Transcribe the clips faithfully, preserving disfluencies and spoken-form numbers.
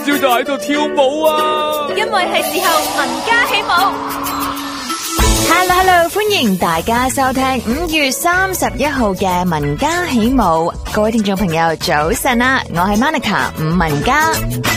朝就喺度跳舞啊！ 因為係時候民家起舞。 Hello Hello， 歡迎大家收聽五月三十一號嘅民家起舞。各位聽眾朋友早晨啊，我係 Monica 伍文嘉。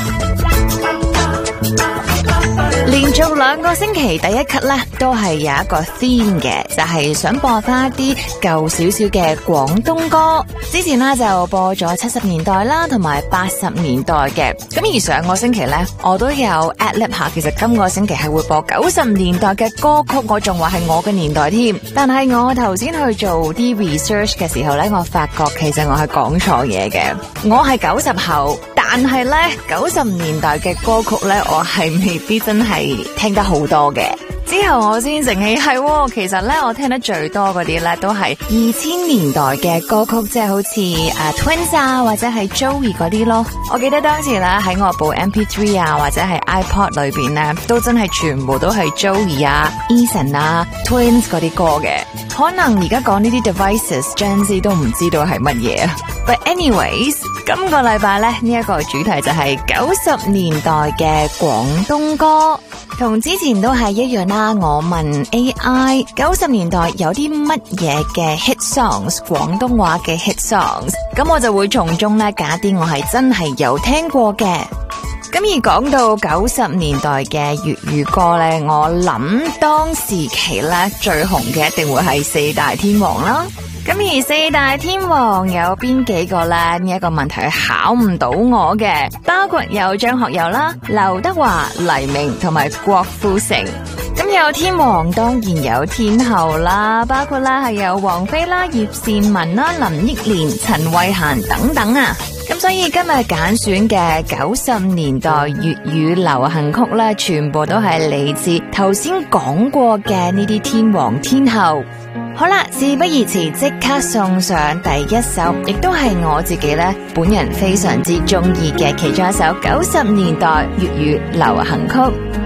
連續兩個星期第一 cut 咧，都係有一個 theme 嘅，就係想播翻一啲舊少少嘅廣東歌。之前咧就播咗七十年代啦，同埋八十年代嘅。咁而上個星期咧，我都有 ad lib 下，其實今個星期係會播九十年代嘅歌曲，我仲話係我嘅年代添。但係我頭先去做啲 research 嘅時候咧，我發覺其實我係講錯嘢嘅。我係九十後，但係咧九十年代嘅歌曲咧，我係未必真係聽得好多嘅。之後我先醒起係，其實咧我聽得最多嗰啲咧都係二千年代嘅歌曲，即係好似誒、uh, Twins 啊，或者係 Joey 嗰啲咯。我記得當時咧喺我部 M P 三 啊，或者係 iPod 裏邊咧，都真係全部都係 Joey 啊、Eason 啊、Twins 嗰啲歌嘅。可能而家講呢啲 devices，Gen Z 都唔知道係乜嘢啊。But anyways， 今個禮拜咧呢一個主題就係九十年代嘅廣東歌。同之前都係一樣啦，我問 A I 九十年代有啲乜嘢嘅 hit songs， 廣東話嘅 hit songs， 咁我就會從中咧揀啲我係真係有聽過嘅。咁而講到九十年代嘅粵語歌咧，我諗當時期咧最紅嘅一定會係四大天王啦。咁而四大天王有邊幾個呢？呢、這、一個問題考唔到我嘅，包括有張學友啦、劉德華、黎明同埋郭富城。咁有天王當然有天后啦，包括啦係有王菲啦、葉倩文啦、林憶蓮、陳慧嫻等等啊。咁所以今日揀選嘅九十年代粵語流行曲咧，全部都係嚟自頭先講過嘅呢啲天王天后。好啦，事不宜遲，即刻送上第一首，亦都係我自己咧本人非常之中意嘅其中一首九十年代粵語流行曲。